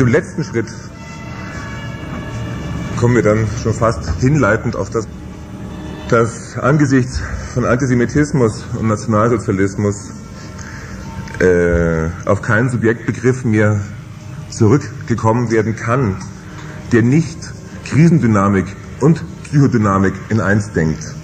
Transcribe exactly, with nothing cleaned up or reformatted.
im letzten Schritt kommen wir dann schon fast hinleitend auf das, dass angesichts von Antisemitismus und Nationalsozialismus äh, auf keinen Subjektbegriff mehr zurückgekommen werden kann, der nicht Krisendynamik und Psychodynamik in eins denkt.